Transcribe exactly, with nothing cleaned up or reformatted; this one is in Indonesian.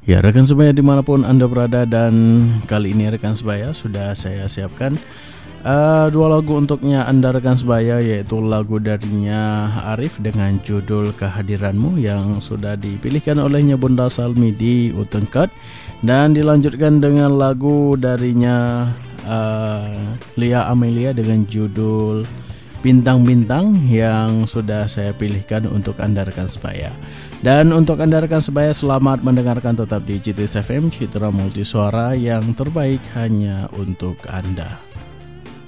Ya, rekan sebaya dimanapun Anda berada, dan kali ini rekan sebaya sudah saya siapkan uh, dua lagu untuknya Anda rekan sebaya, yaitu lagu darinya Arif dengan judul Kehadiranmu yang sudah dipilihkan olehnya Bunda Salmi di Utengkat, dan dilanjutkan dengan lagu darinya uh, Lia Amelia dengan judul Bintang-Bintang yang sudah saya pilihkan untuk Anda rekan sebaya. Dan untuk Anda rekan sebaya, selamat mendengarkan tetap di C T S F M, Citra Multisuara yang terbaik hanya untuk Anda.